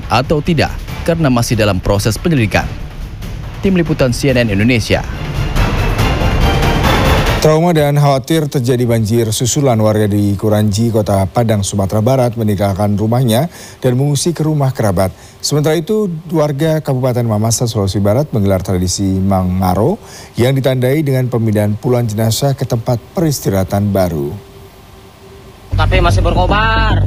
atau tidak karena masih dalam proses penyelidikan. Tim Liputan CNN Indonesia. Trauma dan khawatir terjadi banjir susulan, warga di Kuranji, Kota Padang, Sumatera Barat meninggalkan rumahnya dan mengungsi ke rumah kerabat. Sementara itu, warga Kabupaten Mamasa, Sulawesi Barat menggelar tradisi Mangaro yang ditandai dengan pemindahan puluhan jenazah ke tempat peristirahatan baru. Tapi masih berkobar.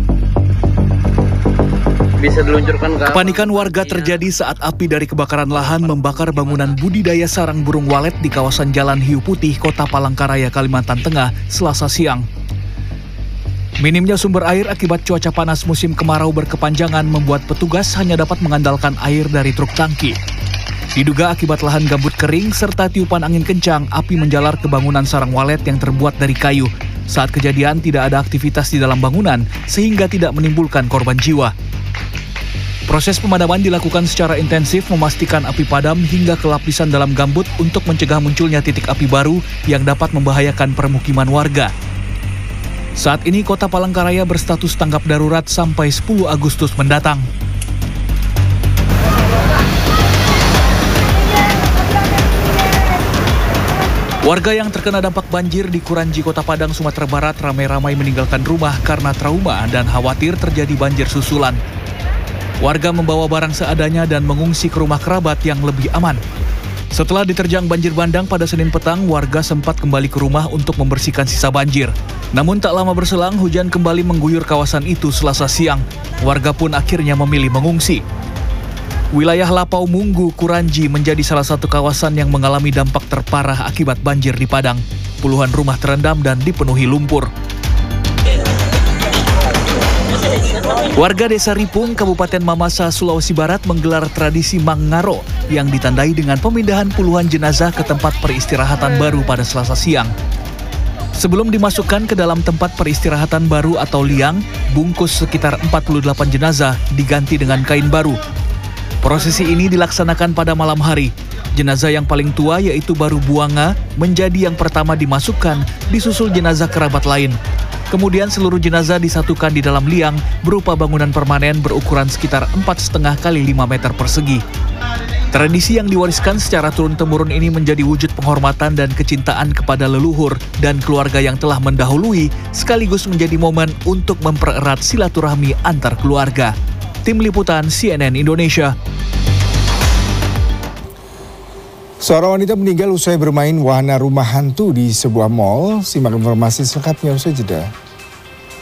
Bisa diluncurkan ke... Kepanikan warga terjadi saat api dari kebakaran lahan membakar bangunan budidaya sarang burung walet di kawasan Jalan Hiu Putih, Kota Palangkaraya, Kalimantan Tengah, Selasa siang. Minimnya sumber air akibat cuaca panas musim kemarau berkepanjangan membuat petugas hanya dapat mengandalkan air dari truk tangki. Diduga akibat lahan gambut kering serta tiupan angin kencang, api menjalar ke bangunan sarang walet yang terbuat dari kayu. Saat kejadian tidak ada aktivitas di dalam bangunan sehingga tidak menimbulkan korban jiwa. Proses pemadaman dilakukan secara intensif memastikan api padam hingga ke lapisan dalam gambut untuk mencegah munculnya titik api baru yang dapat membahayakan permukiman warga. Saat ini Kota Palangkaraya berstatus tanggap darurat sampai 10 Agustus mendatang. Warga yang terkena dampak banjir di Kuranji, Kota Padang, Sumatera Barat ramai-ramai meninggalkan rumah karena trauma dan khawatir terjadi banjir susulan. Warga membawa barang seadanya dan mengungsi ke rumah kerabat yang lebih aman. Setelah diterjang banjir bandang pada Senin petang, warga sempat kembali ke rumah untuk membersihkan sisa banjir. Namun tak lama berselang, hujan kembali mengguyur kawasan itu Selasa siang. Warga pun akhirnya memilih mengungsi. Wilayah Lapau Munggu, Kuranji menjadi salah satu kawasan yang mengalami dampak terparah akibat banjir di Padang. Puluhan rumah terendam dan dipenuhi lumpur. Warga Desa Ripung, Kabupaten Mamasa, Sulawesi Barat menggelar tradisi Mangaro yang ditandai dengan pemindahan puluhan jenazah ke tempat peristirahatan baru pada Selasa siang. Sebelum dimasukkan ke dalam tempat peristirahatan baru atau liang, bungkus sekitar 48 jenazah diganti dengan kain baru. Prosesi ini dilaksanakan pada malam hari. Jenazah yang paling tua yaitu Baru Buanga menjadi yang pertama dimasukkan, disusul jenazah kerabat lain. Kemudian seluruh jenazah disatukan di dalam liang berupa bangunan permanen berukuran sekitar 4,5 kali 5 meter persegi. Tradisi yang diwariskan secara turun-temurun ini menjadi wujud penghormatan dan kecintaan kepada leluhur dan keluarga yang telah mendahului, sekaligus menjadi momen untuk mempererat silaturahmi antar keluarga. Tim Liputan CNN Indonesia. Seorang wanita meninggal usai bermain wahana rumah hantu di sebuah mal. Simak informasi selengkapnya usai jeda.